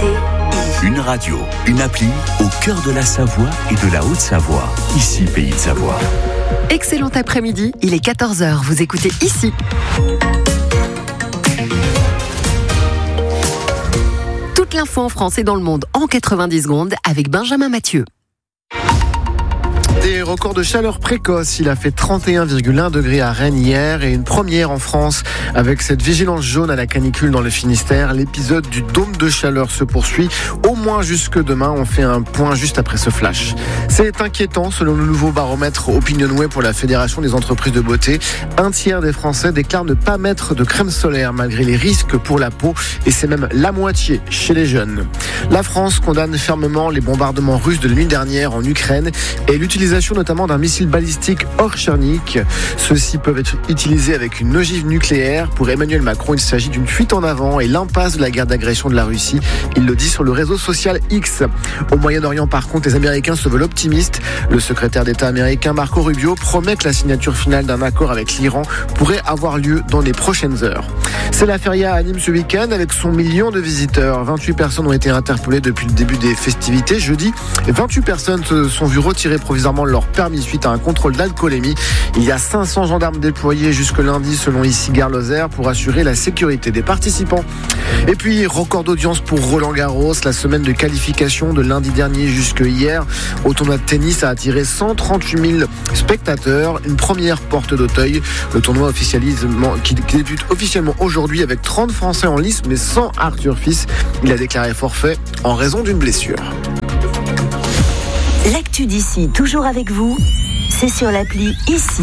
Une radio, une appli au cœur de la Savoie et de la Haute-Savoie. Ici, Pays de Savoie. Excellent après-midi, il est 14h, vous écoutez ici. Toute l'info en France et dans le monde en 90 secondes avec Benjamin Mathieu. Des records de chaleur précoce. Il a fait 31,1 degrés à Rennes hier et une première en France avec cette vigilance jaune à la canicule dans le Finistère. L'épisode du dôme de chaleur se poursuit au moins jusque demain. On fait un point juste après ce flash. C'est inquiétant selon le nouveau baromètre Opinionway pour la Fédération des entreprises de beauté. Un tiers des Français déclarent ne pas mettre de crème solaire malgré les risques pour la peau et c'est même la moitié chez les jeunes. La France condamne fermement les bombardements russes de la nuit dernière en Ukraine et l'utilisation notamment d'un missile balistique Orchernik. Ceux-ci peuvent être utilisés avec une ogive nucléaire. Pour Emmanuel Macron, il s'agit d'une fuite en avant et l'impasse de la guerre d'agression de la Russie. Il le dit sur le réseau social X. Au Moyen-Orient, par contre, les Américains se veulent optimistes. Le secrétaire d'État américain Marco Rubio promet que la signature finale d'un accord avec l'Iran pourrait avoir lieu dans les prochaines heures. C'est la feria à Nîmes ce week-end avec son million de visiteurs. 28 personnes ont été interpellées depuis le début des festivités. Jeudi, 28 personnes se sont vues retirer provisoirement leur permis suite à un contrôle d'alcoolémie. Il y a 500 gendarmes déployés jusque lundi selon ici Gare Lozère pour assurer la sécurité des participants. Et puis, record d'audience pour Roland Garros. La semaine de qualification de lundi dernier jusque hier au tournoi de tennis a attiré 138 000 spectateurs. Une première porte d'Auteuil. Le tournoi qui débute officiellement aujourd'hui avec 30 Français en lice mais sans Arthur Fils. Il a déclaré forfait en raison d'une blessure. L'actu d'ici, toujours avec vous, c'est sur l'appli ici.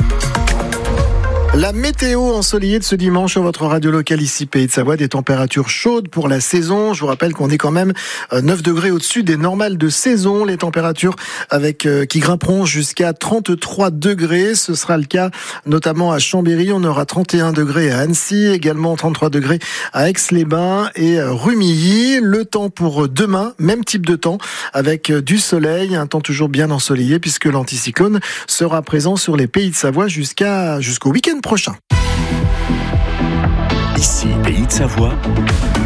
La météo ensoleillée de ce dimanche sur votre radio locale ici, Pays de Savoie, des températures chaudes pour la saison. Je vous rappelle qu'on est quand même 9 degrés au-dessus des normales de saison. Les températures qui grimperont jusqu'à 33 degrés. Ce sera le cas notamment à Chambéry. On aura 31 degrés à Annecy, également 33 degrés à Aix-les-Bains et Rumilly. Le temps pour demain, même type de temps, avec du soleil, un temps toujours bien ensoleillé puisque l'anticyclone sera présent sur les Pays de Savoie jusqu'au week-end prochain. Ici, Pays de Savoie.